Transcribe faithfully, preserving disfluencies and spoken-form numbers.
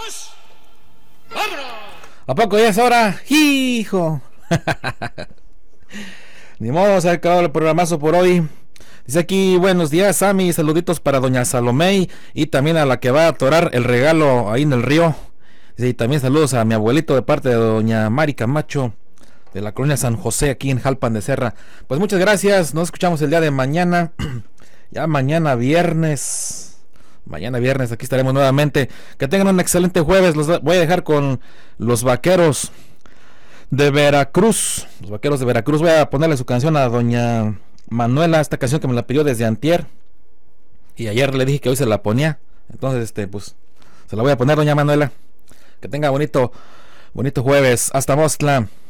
¿A poco ya es hora? ¡Hijo! Ni modo, se ha acabado el programazo por hoy. Dice aquí, buenos días, Sammy, saluditos para doña Salomé y también a la que va a atorar el regalo ahí en el río. Dice, y también saludos a mi abuelito de parte de doña Mari Camacho, de la colonia San José, aquí en Jalpan de Serra. Pues muchas gracias, nos escuchamos el día de mañana. Ya mañana viernes. Mañana viernes, aquí estaremos nuevamente. Que tengan un excelente jueves. Los voy a dejar con los vaqueros de Veracruz. Los vaqueros de Veracruz. Voy a ponerle su canción a doña Manuela, esta canción que me la pidió desde antier. Y ayer le dije que hoy se la ponía. Entonces, este, pues, se la voy a poner, doña Manuela. Que tenga bonito, bonito jueves. Hasta Mostla.